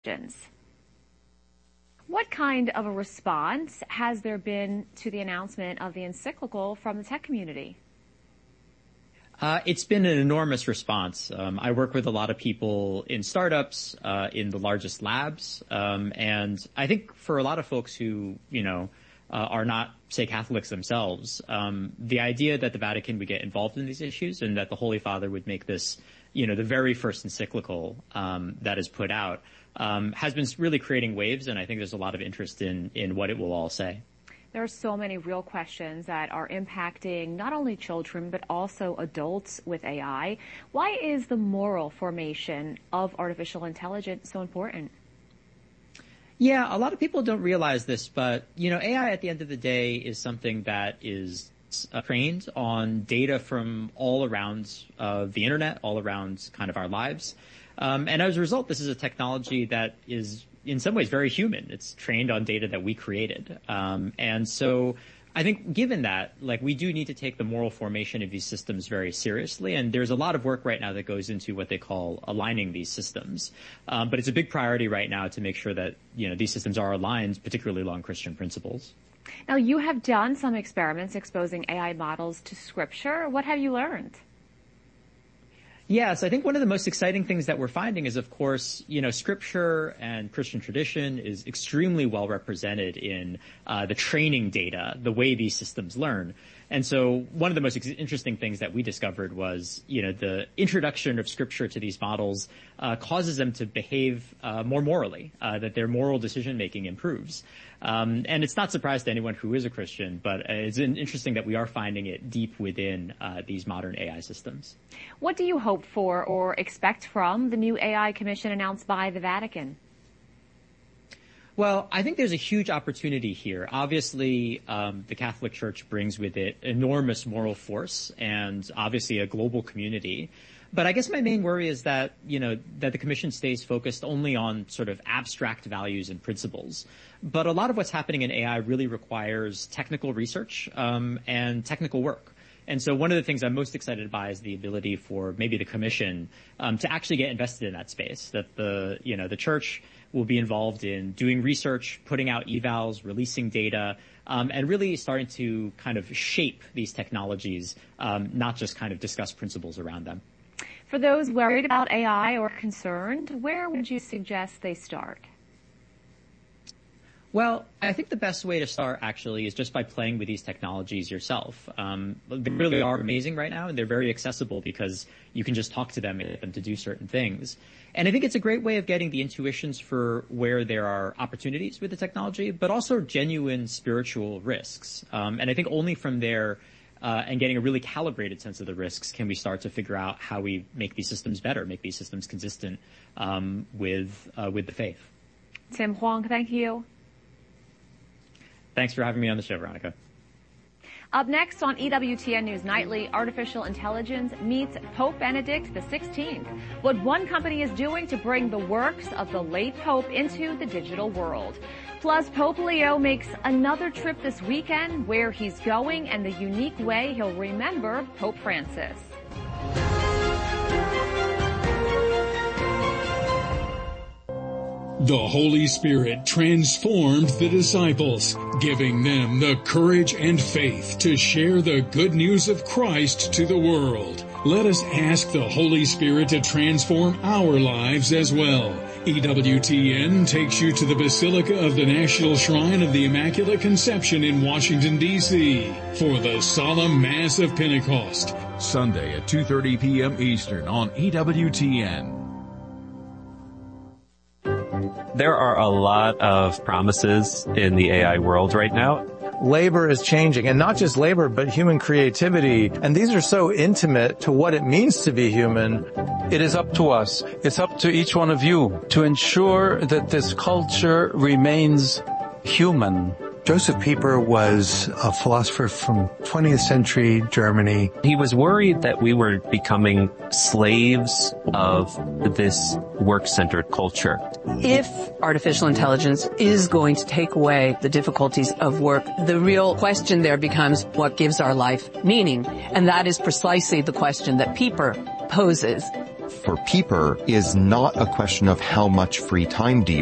What kind of a response has there been to the announcement of the encyclical from the tech community? It's been an enormous response. I work with a lot of people in startups, in the largest labs, and I think for a lot of folks who, are not, say, Catholics themselves, the idea that the Vatican would get involved in these issues and that the Holy Father would make this, the very first encyclical that is put out, has been really creating waves, and I think there's a lot of interest in what it will all say. There are so many real questions that are impacting not only children, but also adults with AI. Why is the moral formation of artificial intelligence so important? Yeah, a lot of people don't realize this, but, AI at the end of the day is something that is trained on data from all around the internet, all around kind of our lives. And as a result, this is a technology that is in some ways very human. It's trained on data that we created. And so I think given that, we do need to take the moral formation of these systems very seriously. And there's a lot of work right now that goes into what they call aligning these systems. But it's a big priority right now to make sure that, these systems are aligned, particularly along Christian principles. Now, you have done some experiments exposing AI models to Scripture. What have you learned? Yes, I think one of the most exciting things that we're finding is, of course, Scripture and Christian tradition is extremely well represented in the training data, the way these systems learn. And so one of the most interesting things that we discovered was, the introduction of Scripture to these models causes them to behave more morally, that their moral decision-making improves. And it's not surprising to anyone who is a Christian, but it's interesting that we are finding it deep within these modern AI systems. What do you hope for or expect from the new AI commission announced by the Vatican? Well, I think there's a huge opportunity here. Obviously, the Catholic Church brings with it enormous moral force and obviously a global community. But I guess my main worry is that, that the commission stays focused only on sort of abstract values and principles. But a lot of what's happening in AI really requires technical research, and technical work. And so one of the things I'm most excited by is the ability for maybe the commission, to actually get invested in that space, that the church will be involved in doing research, putting out evals, releasing data, and really starting to kind of shape these technologies, not just kind of discuss principles around them. For those worried about AI or concerned, where would you suggest they start? Well, I think the best way to start actually is just by playing with these technologies yourself. They really are amazing right now, and they're very accessible because you can just talk to them and get them to do certain things. And I think it's a great way of getting the intuitions for where there are opportunities with the technology, but also genuine spiritual risks. And I think only from there, and getting a really calibrated sense of the risks can we start to figure out how we make these systems better, make these systems consistent with the faith. Tim Hwang, thank you. Thanks for having me on the show, Veronica. Up next on EWTN News Nightly, artificial intelligence meets Pope Benedict XVI. What one company is doing to bring the works of the late Pope into the digital world. Plus, Pope Leo makes another trip this weekend, where he's going and the unique way he'll remember Pope Francis. The Holy Spirit transformed the disciples, giving them the courage and faith to share the good news of Christ to the world. Let us ask the Holy Spirit to transform our lives as well. EWTN takes you to the Basilica of the National Shrine of the Immaculate Conception in Washington, D.C. for the Solemn Mass of Pentecost. Sunday at 2:30 p.m. Eastern on EWTN. There are a lot of promises in the AI world right now. Labor is changing, and not just labor, but human creativity. And these are so intimate to what it means to be human. It is up to us. It's up to each one of you to ensure that this culture remains human. Joseph Pieper was a philosopher from 20th century Germany. He was worried that we were becoming slaves of this work-centered culture. If artificial intelligence is going to take away the difficulties of work, the real question there becomes what gives our life meaning? And that is precisely the question that Pieper poses. for Pieper is not a question of how much free time do you